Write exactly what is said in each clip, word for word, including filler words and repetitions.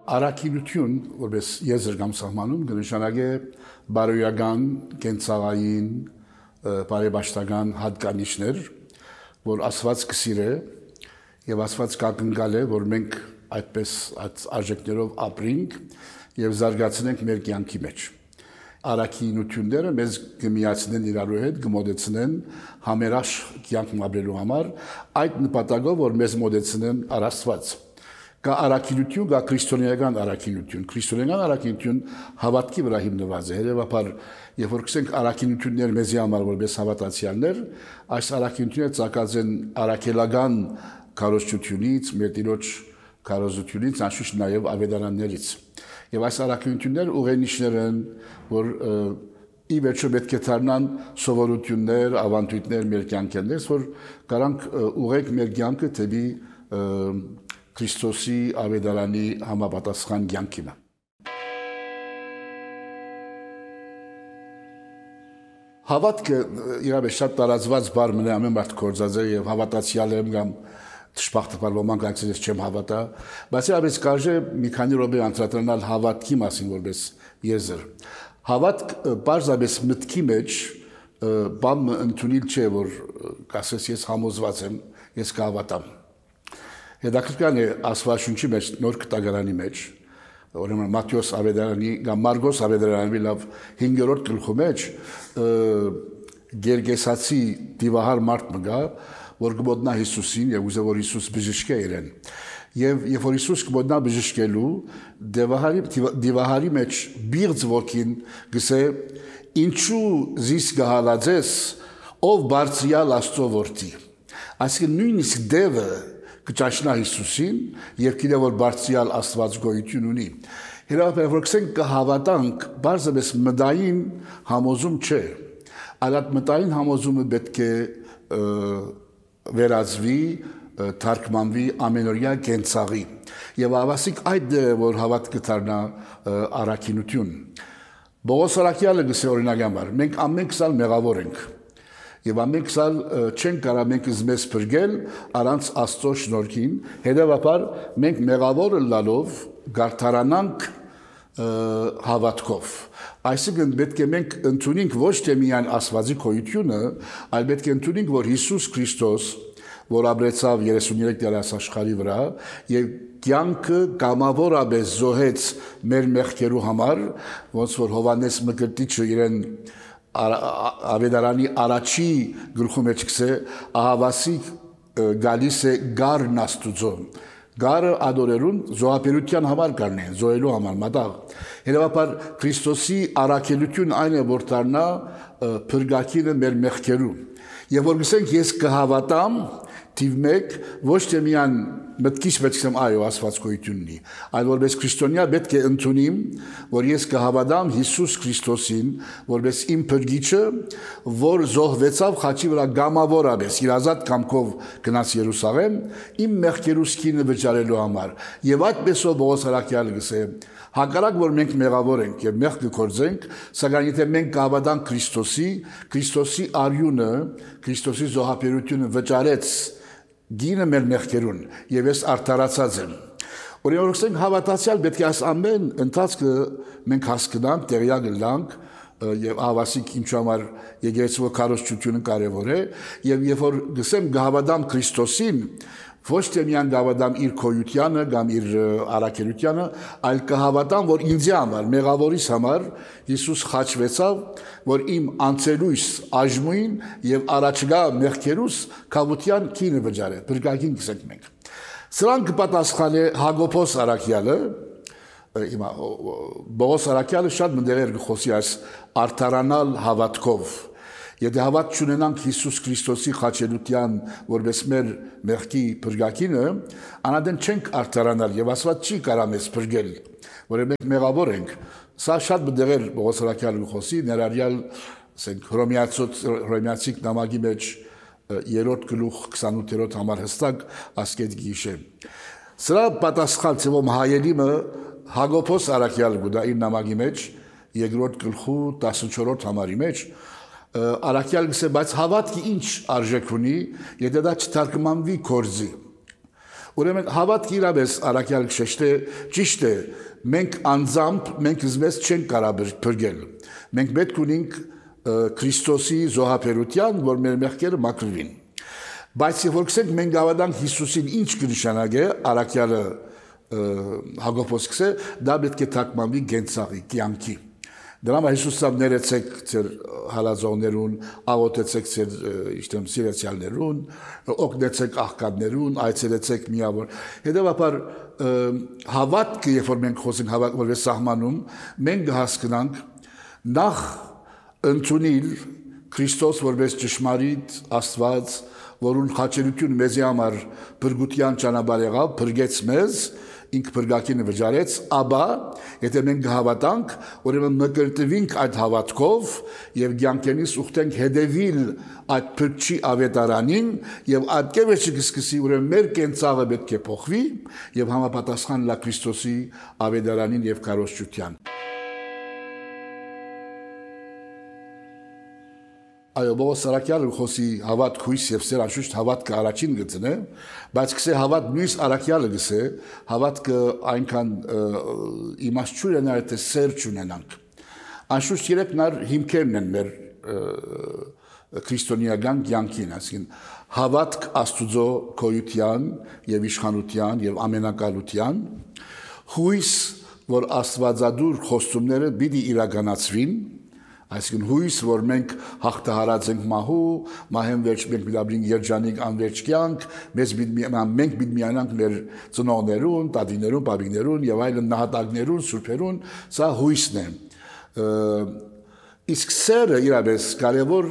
Առաքինություն, որպես եզր կամ սահմանում, կնշանակե բարոյական, կենցաղային, բարեբաշխական հատկանիշներ, որ Աստված կսիրե եւ Աստված կակնկալ է, որ մենք այդպես այդ արժեքներով ապրենք եւ զարգացնենք մեր կյանքի մեջ։ Առաքինությունները մեզ կմիացնեն իրարու հետ, կմոտեցնեն համերաշխ կյանք ապրելու համար, այդ նպատակով, որ մեզ մոտեցնեն առ Աստված։ Կա առաքինություն, կա քրիստոնեական առաքինություն։ Քրիստոնեական առաքինություն հավատքի վրա հիմնված է։ Հետևաբար, երբ որ կսենք առաքինություններ մեզի համար որպես հավատացյալներ, այս առաքինությունները ծագած են առաքելական քարոզչությունից, մեր Տիրոջ քարոզությունից, անշուշտ նաև ավետարաններից։ Եվ այս առաքինությունները ուղենիշներ են, որ ի վերջո պետք է դառնան սովորություններ, ավանդույթներ մեր կյանքերից, որ կարանք ուղեք մեր կյանքը դեպի Քրիստոսի ավետարանի համապատասխան կյանքին։ Հավատքը իրապես շատ տարածված բառ մնա ամեն մարդ գործած է եւ հավատացյալ եմ կամ դժբախտաբար ոմանք այսպես չեմ հավատա, բայց իրապես կարժե մի քանի րոպե անդրադառնալ հավատքի մասին որպես եզր։ Հավատք բարձրապես մտքի մեջ բան ընդունիլ չէ, որ կասես ես համոզված եմ, ես կհավատամ։ Հետաքրքրական է Աստվածաշունչի մեջ նոր կտակարանի մեջ, ուրեմն Մատթեոս ավետարանի կամ Մարգոս ավետարանի լավ հինգերորդ գլխի մեջ Գերգեսացի դիվահար մարդ մգա, որ գոտնա Հիսուսին եւ ուզե որ Հիսուս բժշկե իրեն։ Եվ երբ որ Հիսուս գոտնա բժշկելու, դիվահարի դիվահարի մեջ բիղձ ոգին գսե ինչու զիս գահալածես ով բարձրյալ Աստծո որդի։ Այսինքն նույնիսկ դևը կճաշնա Հիսուսին եւ գիտե որ բարձրյալ Աստված գոյություն ունի։ Հետո որ կսենք կհավատանք, բարձրապես մտային համոզում չէ։ Այդ մտային համոզումը պետք է վերածվի, թարգմանվի ամենօրյա կենցաղի։ Եվ ավասիկ այդ է, որ հավատքը դառնա առաքինություն։ Պողոս առաքյալը գսե օրինակ համար, մենք ամեն քսալ մեղավոր ենք։ Եվ ամեն քսալ չենք կարա մենք մեզ փրկել առանց Աստծո շնորհքին, հետևաբար մենք մեղավոր լալով գարթարանանք հավատքով։ Այսինքն պետք է մենք ընդունենք ոչ թե միայն Աստվածի գոյությունը, այլ պետք է ընդունենք, որ Հիսուս Քրիստոս, որ ապրեցավ երեսունյուրեք տարի աշխարհի վրա եւ կյանքը կամավորապես զոհեց մեր մեղքերու համար, ոնց որ Հովհաննես Մկրտիչը իրեն ավետարանի առաջի գլխու մեջ կսե ահավասիկ գալիս է գարն Աստուծո։ Գարը ադորերուն զոհապերության համար կառնեն, զոհելու համար մատաղ։ Հետևաբար Քրիստոսի առաքելություն այն է, որ դառնա փրկակինը մեր մեղքերու։ Եվ որ գսենք ես կհավատամ թիվ մեկ ոչ թե միան մտքից պետք է այո Աստված գոյություն ունի, այլ որպես քրիստոնյա պետք է ընդունիմ, որ ես կհավատամ Հիսուս Քրիստոսին, որպես իմ փրկիչը, որ զոհվեցավ խաչի վրա գամավորապես, իր ազատ կամքով գնաց Երուսաղեմ, իմ մեղքերուս քինը վճարելու համար։ Եվ այդպեսով Պողոս առաքյալը գսե հակառակ որ մենք մեղավոր ենք եւ մեղք կգործենք, սակայն եթե մենք կհավատանք Քրիստոսի, Քրիստոսի արյունը, Քրիստոսի զոհապերությունը վճարեց գինը մեր մեղքերուն եւ ես արդարացած եմ։ Օրինակ հավատացյալ պետք է այս ամեն ընթացքը մենք հասկանանք, տեղյակ լինենք եւ ավասիկ ինչ համար եկեղեցու քարոզչությունը կարեւոր է եւ երբ որ գսեմ գհավատամ Քրիստոսին, ոչ թե միայն գհավատամ իր քոյությանը կամ իր առաքելությանը, այլ կհավատամ, որ ինձ համար, մեղավորիս համար Հիսուս խաչվեցավ, որ իմ անցելույս աժմույն եւ առաջգա մեղքերուս կավության քինը վճարե, բրգակին կսենք մենք։ Սրան կպատասխանե Հակոբոս առաքյալը, հիմա Պողոս առաքյալը շատ մտերեր գխոսի այս արդարանալ հավատքով։ Եթե հավատ չունենանք Հիսուս Քրիստոսի խաչելության որպես մեր մեղքի փրկակինը, անադեն չենք արդարանալ եւ Աստված չի կարա մեզ փրկել, որ մենք մեղավոր ենք։ Սա շատ մտերեր Պողոս առաքյալը գխոսի ներառյալ, ասենք Հռոմեացիք նամակի մեջ երրորդ գլուխ քսանութերորդ համար հստակ ասկետ գիշե։ Սրա պատասխան ծևոմ հայելիմը Հակոբոս առաքյալը գուտա իր նամակի մեջ երկրորդ գլխու տասնչորրորդ համարի մեջ առաքյալ գսե, բայց հավատքի ինչ արժեք ունի, եթե դա չթարգմանվի կորզի։ Ուրեմն հավատք իրավես առաքյալ քշեշտե ճիշտ է, մենք անձամբ մենք զմես չենք կարող փրկել։ Մենք պետք ունենք Քրիստոսի զոհաբերության, որ մեր մեղքերը մաքրվին։ Բայց if որ քսենք մենք գավադանք Հիսուսին ինչ կնշանակե առաքյալը Հակոբոս քսե, դա պետք է թարգմանվի գենցաղի, կյանքի։ Դրամ Հիսուսը ներեցեք ձեր հալածողներուն, աղոթեցեք ձեր իշտեմ սիրեցյալներուն, օգնեցեք աղքատներուն, այցելեցեք միավոր։ Հետևաբար հավատքը, երբ որ մենք խոսենք հավատք որպես սահմանում, մենք հասկանանք նախ ընդունել Քրիստոս որպես ճշմարիտ Աստված, որուն խաչելություն մեզի համար փրկության ճանապարհ եղավ, փրկեց մեզ, ինք փրկակինը վճարեց, ապա եթե մենք հավատանք, ուրեմն մկրտվենք այդ հավատքով եւ ցանկենից ուխտենք հետևիլ այդ փրկչի ավետարանին եւ այդ կերպը կսկսի ուրեմն մեր կենցաղը պետք է փոխվի եւ համապատասխան լա Քրիստոսի ավետարանին եւ կարողության։ Այո, Բողոս Սարակյալը խոսի հավատք, հույս եւ սեր անշուշտ հավատքը առաջին գծն է, բայց կսե հավատ նույնս Արաքյալը գսե, հավատքը այնքան իմաստություն է նայ թե սեր չունենանք։ Անշուշտ երեք նար հիմքերն են մեր քրիստոնեական կյանքին, այսինքն հավատք Աստուծո գոյության եւ իշխանության եւ ամենակալության, հույս, որ Աստվածադուր խոստումները պիտի իրականացվին, այսինքն հույս, որ մենք հաղթահարած ենք մահու, մահեն վերջ մենք միլաբրին երջանիկ անվերջ կյանք, մենք պիտի միանանք մեր ծնողներուն, տատիներուն, պապիկներուն եւ այլն նահատակներուն, սուրբերուն, սա հույսն է։ Իսկ սերը իրապես կարևոր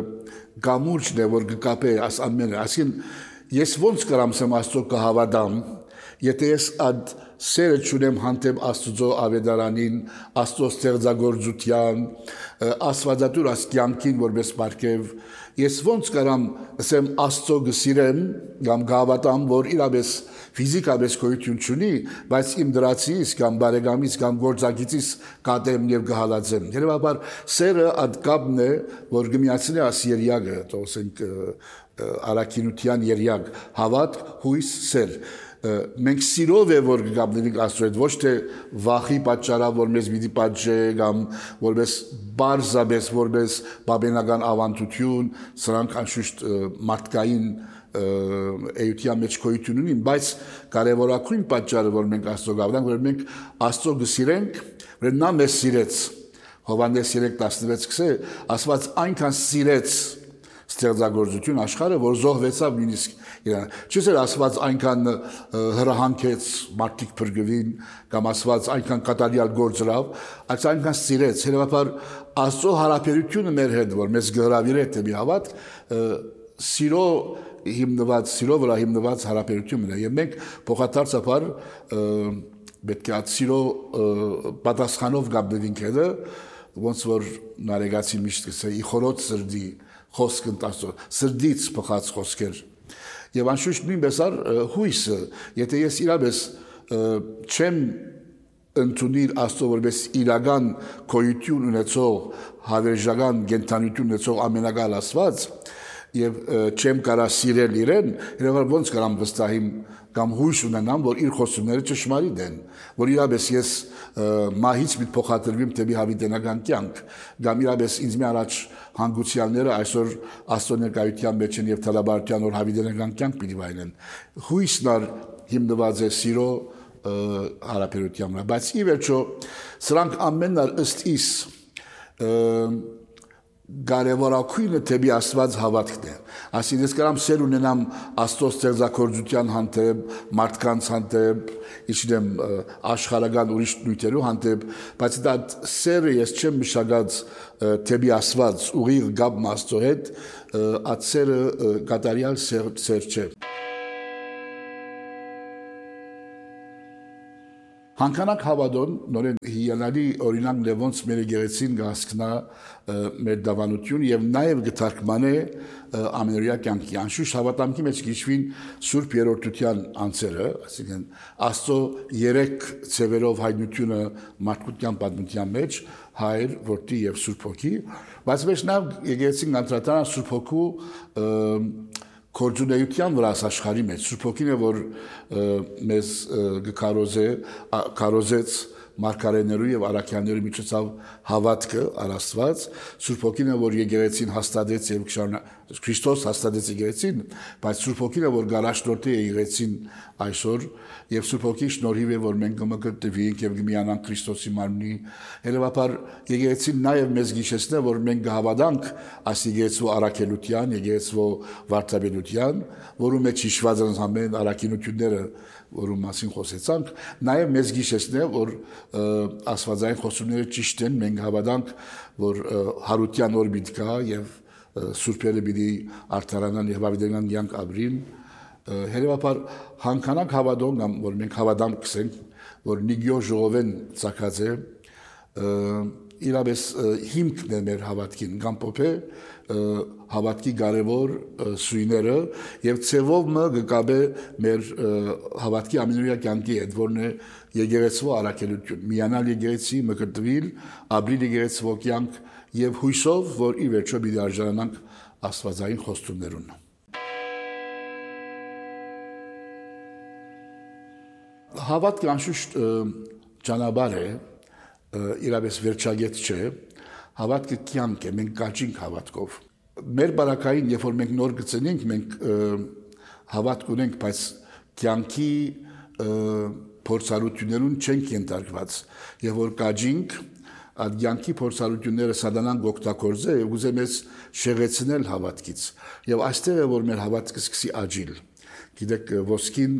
գամուրջն է, որ կկապե աս ամենը, այսինքն ես ոնց կարամ սեմ Աստծո կհավատամ, եթե ես այդ սերը չունեմ հանդեպ Աստծո ավետարանին, Աստծո ստեղծագործության, Աստվածատուր կյանքին որպես պարգև, ես ոնց կարամ ասեմ Աստծո գսիրեմ, կամ գավատամ, որ իրապես ֆիզիկապես գոյություն չունի, բայց իմ դրացից կամ բարեկամից կամ գործակիցից կատեմ եւ գհալածեմ։ Երևաբար սերը այդ կապն է, որ գմիացնի աս երյակը, ասենք արաքինության երյակ, հավատ, հույս, սեր։ Մենք սիրով է որ գտնվենք Աստծո հետ, ոչ թե վախի պատճառով, որ մեզ պիտի պատժե կամ որպես բարձաբես, որպես բաբենական ավանդություն, սրանք անշուշտ մարդկային էության մեջ գոյություն ունին, բայց կարևորագույն պատճառը, որ մենք Աստծո գավդանք, որ մենք Աստծո գսիրենք, որ նա մեզ սիրեց։ Հովհաննես երեք տասնվեց քսե, Աստված այնքան սիրեց ստեղծագործություն աշխարհը, որ զոհվեցավ նույնիսկ իրան։ Չէ՞ Աստված այնքան հրահանքեց մարդիկ փրկվին, կամ Աստված այնքան կատարյալ գործրավ, այս այնքան սիրեց։ Հետևաբար Աստծո հարաբերությունը մեր հետ, որ մեզ գհրավիրե թե մի հավատ, սիրո հիմնված, սիրո վրա հիմնված հարաբերություն է, եւ մենք փոխադարձաբար պետք է այդ սիրո պատասխանով գտնվենք հետը, ոնց որ նարեգացի միշտ կսե իխորոց սրդի խոսքն տասո սրդից փոխած խոսքեր եւ անշուշտ նույնպես առ հույսը եթե ես իրապես չեմ ընդունիր Աստծո որպես իրական գոյություն ունեցող հավերժական գենթանություն ունեցող ամենակալ Աստված եւ չեմ կարա սիրել իրեն, երբ ոնց կարամ վստահիմ կամ հույս ունենամ, որ իր խոսումները ճշմարիտ են, որ իրապես ես մահից մի փոխադրվիմ դեպի հավիտենական կյանք, կամ իրապես ինձ մի առաջ հանգուցյալները այսօր Աստծո ներկայության մեջ են եւ թալաբարության որ հավիտենական կյանք պիտի վայելեն։ Հույսն ար հիմնված է սիրո հարաբերության վրա, բայց ի վերջո սրանք ամենն ալ ըստ իս կարևորագույնը դեպի Աստված հավատքն է։ Այսինքն ես կարամ սեր ունենամ Աստծո ստեղծագործության հանդեպ, մարդկանց հանդեպ, իչնեմ աշխարհական ուրիշ նյութերու հանդեպ, բայց դա սերը ես չեմ մշակած դեպի Աստված, ուղիղ գապ Աստծո հետ, այդ սերը կատարյալ սեր չէ։ Հանքանակ հավատոն նորեն հիանալի օրինակ լևոնց մեր գեղեցին գասկնա մեր դավանություն եւ նաեւ գթարկմանե ամենօրյա կյանքի անշուշտ հավատամքի մեջ գիշվին Սուրբ Երրորդության անձերը, այսինքն Աստծո երեք ցևերով հայտնությունը մարդկության պատմության մեջ Հայր, Որդի եւ Սուրբ Հոգի, բայց մեջ նաեւ եկեղեցին անդրադառնա Սուրբ Հոգու Կորձունեության վրա աշխարհի մեջ Սուրբ Հոգին է որ մեզ գկարոզե կարոզեց մարգարեներու եւ առաքյաններու միջոցով հավատքը առաստված Սուրբ Հոգին է որ եկեղեցին հաստատեց եւ Քրիստոս հաստատեց եկեղեցին բայց Սուրբ Հոգին է որ գարաշնորհի եկեղեցին այսօր եւ Սուրբ Հոգի շնորհիվ է որ մենք կմկրտվենք եւ կմիանանք Քրիստոսի մարմնի հետեւաբար եկեղեցին նաեւ մեզ գիշեցնե որ մենք կհավատանք այս եկեղեցու առաքելության եկեղեցու վարդապետության որում մեջ հիշված են ամեն առաքինությունները որում մասին խոսեցանք նաեւ մեզ գիշեցնե որ աստվածային խոսումները ճիշտ են մենք հավատանք որ հարության օր միտքա եւ սուրբերը պիտի արդարանան եւ ավետարանան յանք ապրին հետեւաբար հանքանակ հավատոն կամ որ մենք հավատանք կսենք որ նիգյո ժողովեն ցակած է իրավես հիմքն է մեր հավատքին կամ փոփե հավատքի կարևոր սույները եւ ցևով մը գկաբե մեր հավատքի ամենօրյա կյանքի հետ որն է եկեղեցու առաքելություն միանալ եկեղեցի մկրտվել ապրիլ եկեղեցու կյանք եւ հույսով որ ի վերջո պիտի արժանանանք աստվածային խոստումներուն հավատքը անշուշտ ճանապարհ է իրավես վերջագետ չէ հավատքը կյանք է մենք կաճինք հավատքով մեր բարակային երբ որ մենք նոր գծենենք մենք հավատք ունենք բայց կյանքի փորձառություններուն չենք ենթարկված եւ որ կաճինք այդ կյանքի փորձառությունները սատանան օգտագործե եւ ուզե մեզ շեղեցնել հավատքից եւ այստեղ է որ մեր հավատքը սկսի աճիլ գիտեք ոսկին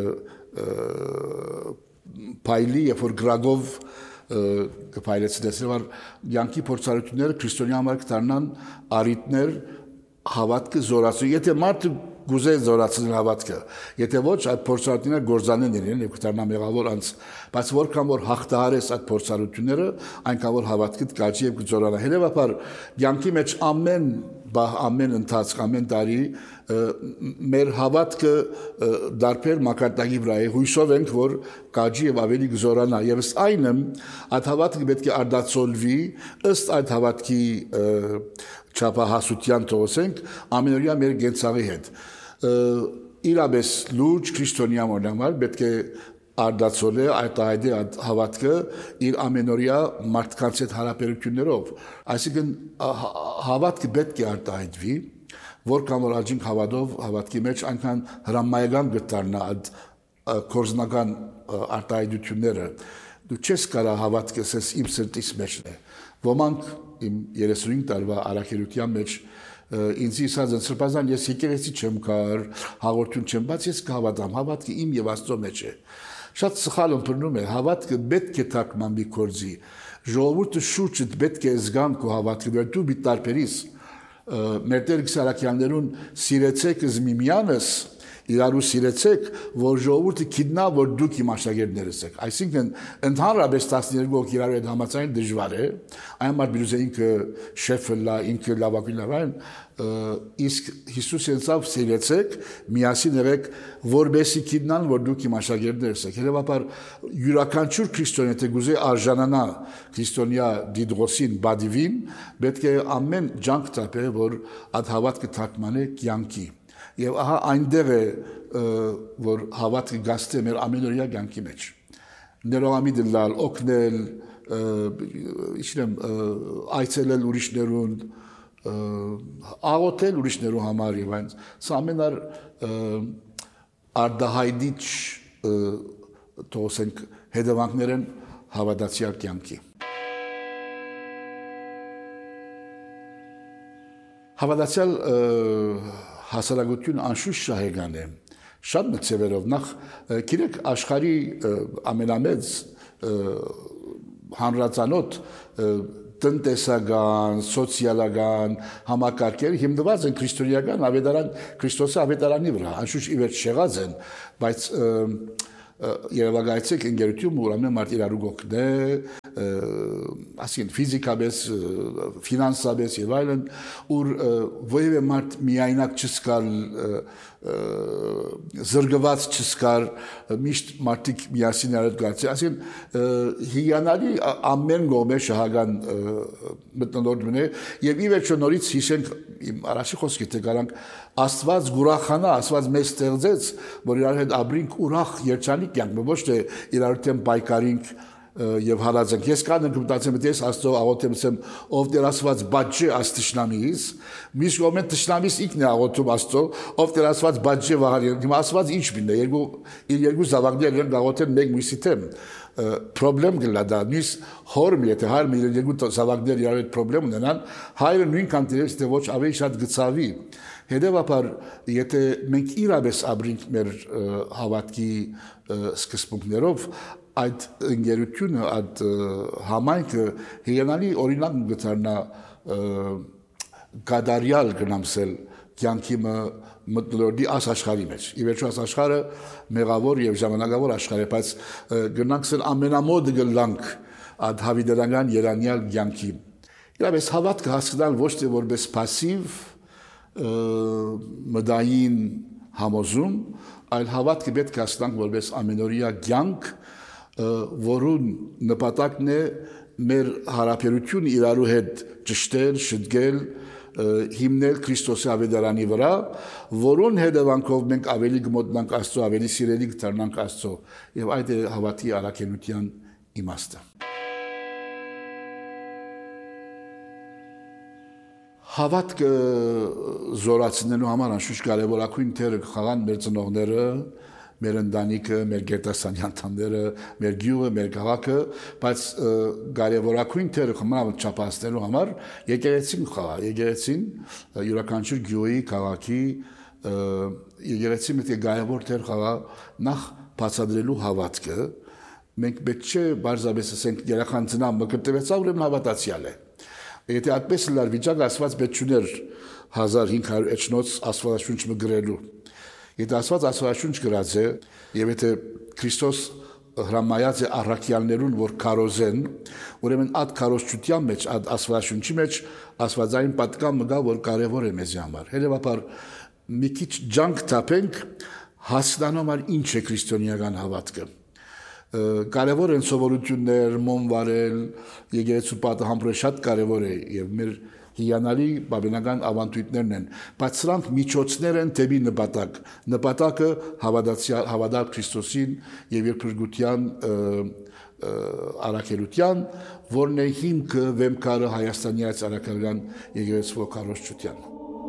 փայլի երբ որ գրագով կփայլեցնեցնար յանքի փորձառությունները քրիստոնյա համար կդառնան արիտներ հավատքը զորացու եթե մարդը գուզե զորացնել հավատքը եթե ոչ այդ փորձառությունները գործանեն իրեն եւ կդառնա մեղավոր անց բայց որքան որ հաղթահարես այդ փորձառությունները այնքան որ հավատքդ կաճի եւ կզորանա հետեւաբար յանքի մեջ ամեն ամեն ընթացք ամեն տարի մեր հավատքը դարբեր մակարդակի վրա է հույսով ենք որ կաճի եւ ավելի կզորանա եւ ըստ այնը այդ հավատքը պետք է արդացոլվի ըստ այդ հավատքի չափահասության թողոսենք ամենօրյա մեր գենցաղի հետ իրապես լուրջ քրիստոնյա մոնամար պետք է արդացոլե այդ այդի հավատքը իր ամենօրյա մարդկանց հետ հարաբերություններով այսինքն հավատքը պետք է արտահայտվի որքան որ աջինք հավատով հավատքի մեջ այնքան հրամայական կդառնա այդ կորզնական արտահայտությունները դու չես կարա հավատքը ասես իմ սրտից մեջն է ոմանք իմ երեսունհինգ տարվա առաքելության մեջ ինձ ասած են սրբազան ես եկեղեցի չեմ կար հաղորդություն չեմ բայց ես կհավատամ հավատքը իմ եւ Աստծո մեջ է շատ սխալ ըմբռնում է հավատքը պետք է թարգմանվի կորզի ժողովուրդը շուրջդ պետք է զգան քո հավատքը դու մի տարբերիս մեր Տեր Սարաքյաններուն սիրեցեք զմիմյանս իրարու սիրեցեք որ ժողովուրդը գիտնա որ դուք իմ աշակերտներս եք այսինքն ընդհանրապես տասներկու հոգի իրարու հետ համաձայն դժվար է այն մարդ բյուզե ինքը շեֆը լա ինքը լավագույն լավան իսկ Հիսուս ասավ սիրեցեք միասին եղեք որբեսի գիտնան որ դուք իմ աշակերտներս եք հետեւաբար յուրաքանչյուր քրիստոնյա թե գուզե արժանանա քրիստոնյա դիդրոսին բադիվին պետք է ամեն ջանք տապե որ այդ հավատքը թարգմանե կյանքի եւ ահա այնտեղ է որ հավատքը գաստե մեր ամենօրյա կյանքի մեջ ներողամիտ լալ օգնել իչնեմ այցելել ուրիշներուն աղոթել ուրիշներու համար եւ այն սա ամենար արդահայտիչ թողենք հետևանքներ են հավատացյալ կյանքի հավատացյալ հասարակություն անշուշտ շահեգան է շատ մտցևերով նախ գիտեք աշխարհի ամենամեծ հանրածանոթ տնտեսական, սոցիալական համակարգեր հիմնված են քրիստոնեական ավետարան Քրիստոսի ավետարանի վրա անշուշտ ի վերջ շեղած են բայց երևակայեցեք ընկերություն որ ամեն մարդ իրարու գոքնե ասին ֆիզիկապես ֆինանսապես եւ այլն ուր ովևէ մարդ միայնակ չսկալ զրգված չսկար միշտ մարդիկ միասին արդ գացի ասին հիանալի ամեն գոմե շահագան մտնոլորտ մնե եւ ի վերջո նորից հիշենք իմ առաջի խոսքի թե գարանք Աստված գուրախանա Աստված մեզ ստեղծեց որ իրար հետ ապրինք ուրախ երջանիկ կյանք ոչ թե իրար հետ պայքարինք եւ հալածենք ես կան ընկմտացեմ դες Աստծո աղոթեմ ասեմ ով Տեր Աստված բաճե աստշնամիս միշտ կոմենտ տշնամիս ինքն է աղոթում Աստծո ով Տեր Աստված բաճե վահարի հիմա Աստված ինչ բինե երկու իր երկու զավակներ են աղոթեն մեկ մյուսի թեմ պրոբլեմ գլա դա նույնս հորմ եթե հայր մի երկու զավակներ իրար հետ պրոբլեմ ունենան հայրը նույնքան դերես թե ոչ ավելի շատ գծավի հետևաբար եթե մենք իրապես ապրենք մեր հավատքի սկզբունքներով այդ ընկերությունը այդ համայնքը հիանալի օրինակ գտարնա գադարյալ գնամսել կյանքի մտնոլորտի աս աշխարհի մեջ ի վերջո աս աշխարհը մեղավոր եւ ժամանակավոր աշխարհ է բայց գնանքսել ամենամոտ գլանք այդ հավիդարական երանյալ կյանքի իրապես հավատքը հասկանալ ոչ թե որպես пассив մդային համոզում այլ հավատքը պետք է հասկանանք որպես ամենօրյա կյանք որուն նպատակն է մեր հարաբերությունը իրարու հետ ճշտել, շտկել, հիմնել Քրիստոսի ավետարանի վրա, որուն հետևանքով մենք ավելի գմոտնանք Աստծո, ավելի սիրելի կդառնանք Աստծո, եւ այդ է հավատի առաքելության իմաստը։ Հավատքը զորացնելու համար անշուշտ կարևորագույն թերը կխաղան մեր ծնողները, մեր ընտանիքը, մեր գերտասանի անդամները, մեր գյուղը, մեր քաղաքը, բայց կարևորագույն թերը խմանալ չափահասնելու համար եկեղեցին խաղա, եկեղեցին յուրաքանչյուր գյուղի, քաղաքի եկեղեցին պետք է կարևոր թեր խաղա նախ բացատրելու հավատքը, մենք պետք չէ բարձրապես ասենք երախան ծնա մկրտվեցա ուրեմն հավատացյալ է։ Եթե այդպես լար վիճակը Աստված պետք չուներ հազար հինգ հարյուր էջնոց Աստվածաշունչ մը գրելու Եթե Աստված Աստվածաշունչ գրած է եւ եթե Քրիստոս հրամայած է առաքյալներուն որ քարոզեն ուրեմն այդ քարոզչության մեջ այդ Աստվածաշունչի մեջ Աստվածային պատկան մգա որ կարեւոր է մեզ համար հետեւաբար մի քիչ ջանք տապենք հասկանալ ինչ է քրիստոնեական հավատքը կարևոր են սովորություններ մոմ վարել եկեղեցու պատը համբուրը շատ կարևոր է եւ մեր հիանալի բավական ավանդույթներն են, բայց սրանք միջոցներ են դեպի նպատակ։ Նպատակը հավատացյալ հավատալ Քրիստոսին եւ իր փրկության առաքելության, որն է հիմքը վեմքարը Հայաստանի այս առաքելական եկեղեցու քարոզչության։